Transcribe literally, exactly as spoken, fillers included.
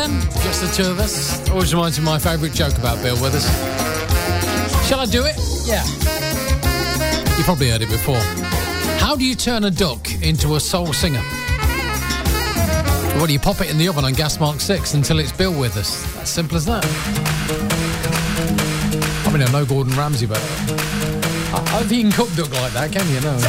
Just the two of us. Always reminds me of my favourite joke about Bill Withers. Shall I do it? Yeah. You probably heard it before. How do you turn a duck into a soul singer? Well, you pop it in the oven on gas mark six until it's Bill Withers. As simple as that. I mean, I know Gordon Ramsay, but I don't think you can cook duck like that, can you? No.